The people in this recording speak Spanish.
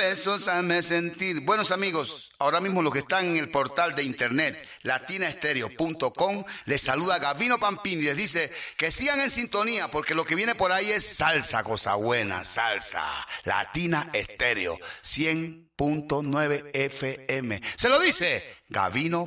besos hazme sentir. Buenos amigos, ahora mismo los que están en el portal de internet latinaestereo.com, les saluda Gavino Pampini y les dice que sigan en sintonía porque lo que viene por ahí es salsa, cosa buena, salsa. Latina Estéreo 100.9 FM. Se lo dice Gavino